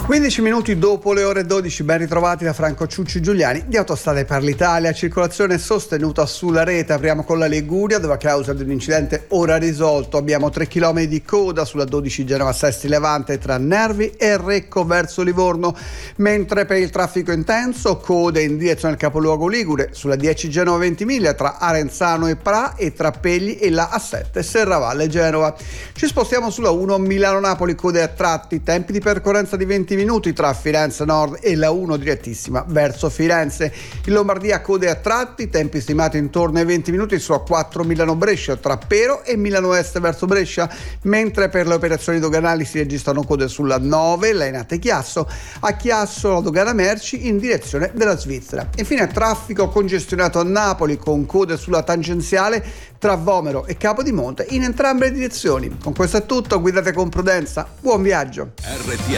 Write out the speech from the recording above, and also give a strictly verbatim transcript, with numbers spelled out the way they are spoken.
quindici minuti dopo le ore dodici, ben ritrovati da Franco Ciucci Giuliani di Autostrade per l'Italia. Circolazione sostenuta sulla rete. Apriamo con la Liguria, dove a causa di un incidente ora risolto abbiamo tre chilometri di coda sulla dodici Genova Sesti Levante tra Nervi e Recco verso Livorno, mentre per il traffico intenso code in direzione al capoluogo ligure sulla dieci Genova Ventimiglia tra Arenzano e Pra e tra Pegli e la A sette Serravalle Genova. Ci spostiamo sulla uno Milano-Napoli, code a tratti, tempi di percorrenza di venti minuti tra Firenze Nord e la uno direttissima verso Firenze. In Lombardia code a tratti, tempi stimati intorno ai venti minuti su A quattro Milano-Brescia tra Pero e Milano Est verso Brescia, mentre per le operazioni doganali si registrano code sulla nove Lainate-Chiasso, a Chiasso la dogana merci in direzione della Svizzera. Infine traffico congestionato a Napoli con code sulla tangenziale tra Vomero e Capodimonte in entrambe le direzioni. Con questo è tutto, guidate con prudenza, buon viaggio. R T